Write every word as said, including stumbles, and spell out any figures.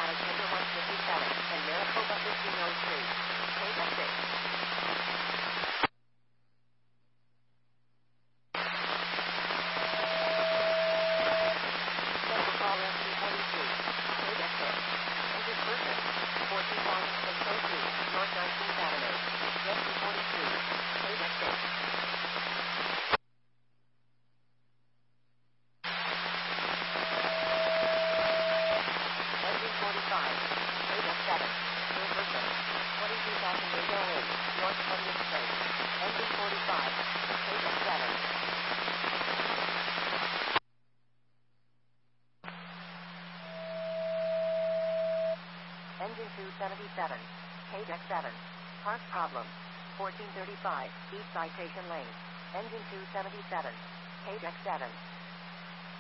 Nevada Tender one fifty-seven, and Maricopa fifteen oh three. K F six. Central call S P forty-two. K F six. Engine person. fourteen thousand six oh two, North nineteenth Avenue. S P forty-two. K F six. Engine forty-five. K F seven. New person. twenty-two thousand eight oh eight, North twentieth Street. Engine forty-five. K F seven. Engine two seventy-seven. K F seven. Park problem. fourteen thirty-five, East Citation Lane. Engine two seventy-seven. K F seven.